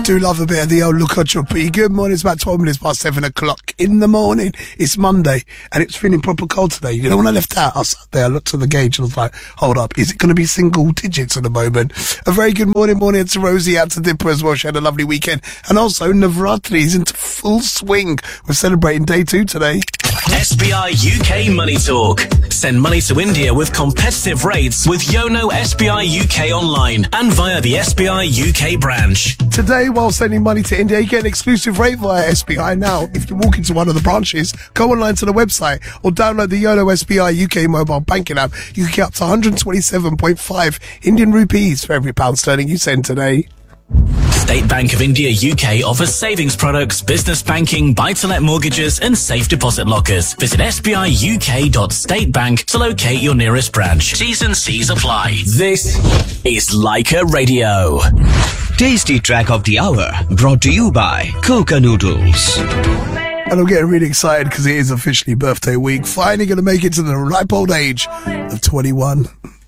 Do love a bit of the old Lukochopi. Good morning, it's about 12 minutes past 7 o'clock in the morning. It's Monday, and it's feeling proper cold today. You know, when I left out, I was sat there, I looked at the gauge, and I was like, hold up, is it going to be single digits at the moment? A very good morning to Rosie, out to Dipper as well. She had a lovely weekend. And also, Navratri is into full swing. We're celebrating day 2 today. SBI UK Money Talk. Send money to India with competitive rates with Yono SBI UK online and via the SBI UK branch. Today, while sending money to India, you get an exclusive rate via SBI. Now, if you walk into one of the branches, go online to the website or download the Yono SBI UK mobile banking app. You can get up to 127.5 Indian rupees for every pound sterling you send today. State Bank of India UK offers savings products, business banking, buy-to-let mortgages and safe deposit lockers. Visit sbiuk.statebank to locate your nearest branch. T's and C's apply. This is Leica Radio. Tasty track of the hour brought to you by Coca Noodles. And I'm getting really excited because it is officially birthday week. Finally going to make it to the ripe old age of 21.